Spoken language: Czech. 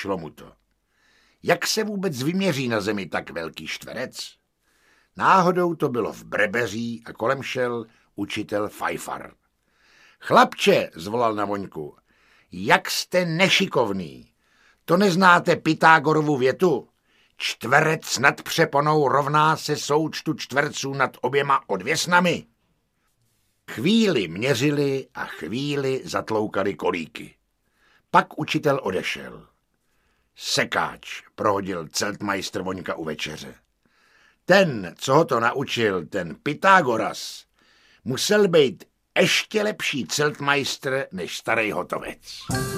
nešlo mu to. Jak se vůbec vyměří na zemi tak velký čtverec? Náhodou to bylo v Brebeří a kolem šel učitel Fajfar. Chlapče, zvolal na Voňku, jak jste nešikovný. To neznáte Pythagorovu větu? Čtverec nad přeponou rovná se součtu čtverců nad oběma odvěsnami. Chvíli měřili a chvíli zatloukali kolíky. Pak učitel odešel. Sekáč, prohodil Celtmeister Voňka u večeře. Ten, co ho to naučil, ten Pythagoras, musel být ještě lepší Celtmeister než starý hotovec.